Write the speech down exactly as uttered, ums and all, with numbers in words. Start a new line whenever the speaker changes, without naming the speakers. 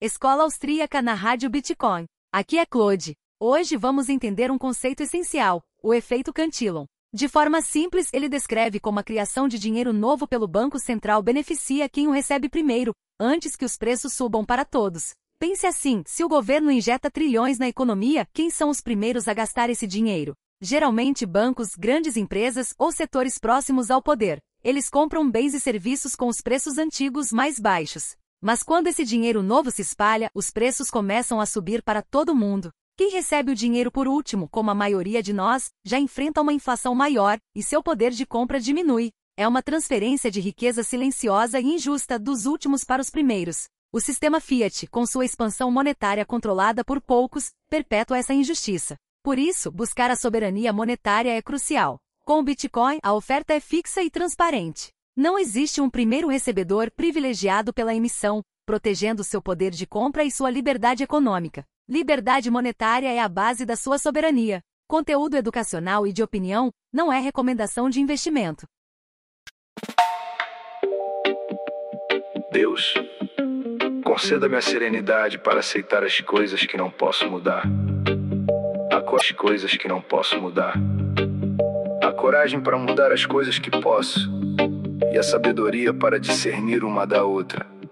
Escola Austríaca na Rádio Bitcoin. Aqui é Claude. Hoje vamos entender um conceito essencial, o efeito Cantillon. De forma simples, ele descreve como a criação de dinheiro novo pelo Banco Central beneficia quem o recebe primeiro, antes que os preços subam para todos. Pense assim, se o governo injeta trilhões na economia, quem são os primeiros a gastar esse dinheiro? Geralmente bancos, grandes empresas ou setores próximos ao poder. Eles compram bens e serviços com os preços antigos mais baixos. Mas quando esse dinheiro novo se espalha, os preços começam a subir para todo mundo. Quem recebe o dinheiro por último, como a maioria de nós, já enfrenta uma inflação maior e seu poder de compra diminui. É uma transferência de riqueza silenciosa e injusta dos últimos para os primeiros. O sistema Fiat, com sua expansão monetária controlada por poucos, perpetua essa injustiça. Por isso, buscar a soberania monetária é crucial. Com o Bitcoin, a oferta é fixa e transparente. Não existe um primeiro recebedor privilegiado pela emissão, protegendo seu poder de compra e sua liberdade econômica. Liberdade monetária é a base da sua soberania. Conteúdo educacional e de opinião não é recomendação de investimento.
Deus, conceda-me a serenidade para aceitar as coisas que não posso mudar. As coisas que não posso mudar. A coragem para mudar as coisas que posso. E a sabedoria para discernir uma da outra.